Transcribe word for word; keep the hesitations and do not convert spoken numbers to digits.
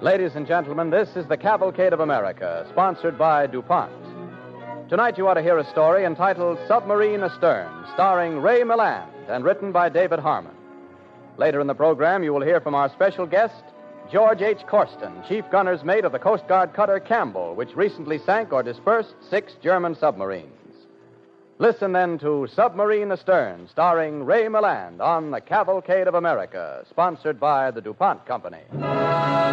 Ladies and gentlemen, this is the Cavalcade of America, sponsored by DuPont. Tonight you ought to hear a story entitled Submarine Astern, starring Ray Milland and written by David Harmon. Later in the program, you will hear from our special guest, George H. Corsten, chief gunner's mate of the Coast Guard cutter Campbell, which recently sank or dispersed six German submarines. Listen then to Submarine Astern, starring Ray Milland on the Cavalcade of America, sponsored by the DuPont Company.